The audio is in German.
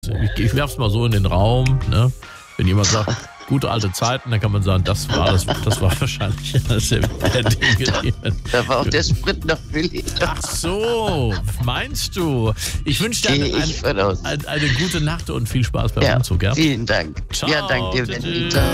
Ich werfe es mal so in den Raum, ne? Wenn jemand sagt, gute alte Zeiten, dann kann man sagen, das war wahrscheinlich der Dinge. Da war auch der Sprit noch billig. Ach so, meinst du? Ich wünsche dir eine gute Nacht und viel Spaß beim Umzug. Ja? Vielen Dank. Ciao. Ja, danke dir. Tschüss. Ciao.